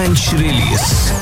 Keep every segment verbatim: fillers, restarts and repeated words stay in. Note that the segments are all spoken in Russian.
Бранч-релиз.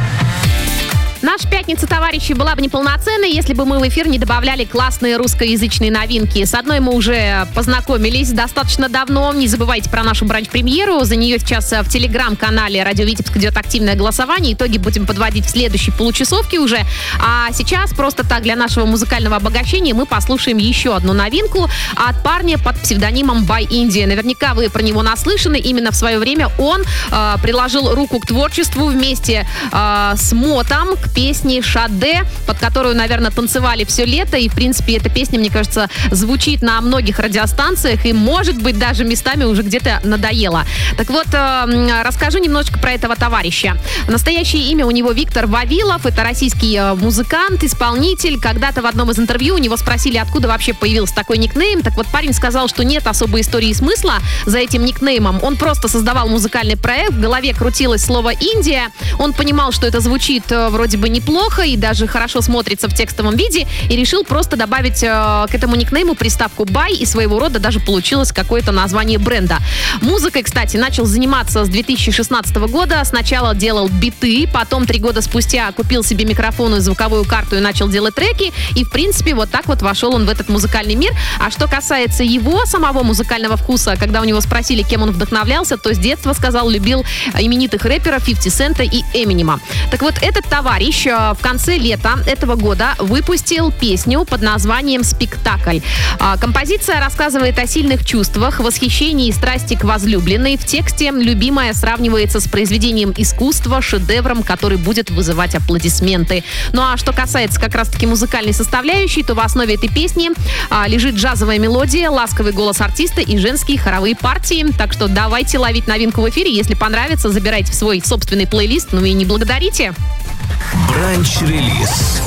Наша пятница, товарищи, была бы неполноценной, если бы мы в эфир не добавляли классные русскоязычные новинки. С одной мы уже познакомились достаточно давно. Не забывайте про нашу бранч-премьеру. За нее сейчас в телеграм-канале «Радио Витебск» идет активное голосование. Итоги будем подводить в следующей получасовке уже. А сейчас просто так для нашего музыкального обогащения мы послушаем еще одну новинку от парня под псевдонимом By India. Наверняка вы про него наслышаны. Именно в свое время он э, приложил руку к творчеству вместе э, с Мотом к песни «Шаде», под которую, наверное, танцевали все лето. И, в принципе, эта песня, мне кажется, звучит на многих радиостанциях и, может быть, даже местами уже где-то надоела. Так вот, э, расскажу немножечко про этого товарища. Настоящее имя у него Виктор Вавилов. Это российский э, музыкант, исполнитель. Когда-то в одном из интервью у него спросили, откуда вообще появился такой никнейм. Так вот, парень сказал, что нет особой истории и смысла за этим никнеймом. Он просто создавал музыкальный проект. В голове крутилось слово «Индия». Он понимал, что это звучит э, вроде бы неплохо и даже хорошо смотрится в текстовом виде, и решил просто добавить э, к этому никнейму приставку «бай», и своего рода даже получилось какое-то название бренда. Музыкой, кстати, начал заниматься с две тысячи шестнадцатого года. Сначала делал биты, потом три года спустя купил себе микрофон и звуковую карту и начал делать треки, и, в принципе, вот так вот вошел он в этот музыкальный мир. А что касается его самого музыкального вкуса, когда у него спросили, кем он вдохновлялся, то с детства сказал, любил именитых рэперов фифти Цента и Эминема. Так вот, этот товарищ в конце лета этого года выпустил песню под названием «Спектакль». Композиция рассказывает о сильных чувствах, восхищении и страсти к возлюбленной. В тексте любимая сравнивается с произведением искусства, шедевром, который будет вызывать аплодисменты. Ну а что касается как раз-таки музыкальной составляющей, то в основе этой песни лежит джазовая мелодия, ласковый голос артиста и женские хоровые партии. Так что давайте ловить новинку в эфире. Если понравится, забирайте в свой собственный плейлист. Ну и не благодарите. Бранч-релиз.